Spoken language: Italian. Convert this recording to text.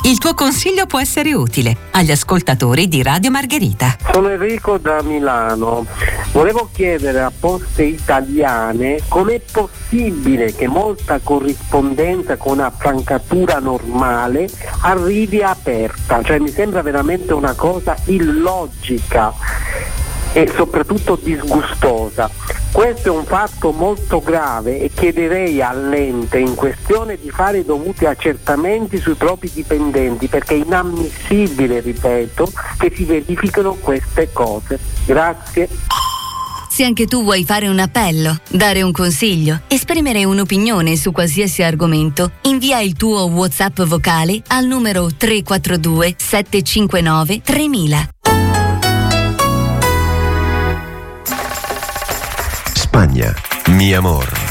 Il tuo consiglio può essere utile agli ascoltatori di Radio Margherita. Sono Enrico da Milano. Volevo chiedere a Poste Italiane com'è possibile che molta corrispondenza con una francatura normale arrivi aperta. Cioè mi sembra veramente una cosa illogica e soprattutto disgustosa. Questo è un fatto molto grave e chiederei all'ente in questione di fare i dovuti accertamenti sui propri dipendenti, perché è inammissibile, ripeto, che si verifichino queste cose. Grazie. Se anche tu vuoi fare un appello, dare un consiglio, esprimere un'opinione su qualsiasi argomento, invia il tuo WhatsApp vocale al numero 342 759 3000. Spagna, mi amor.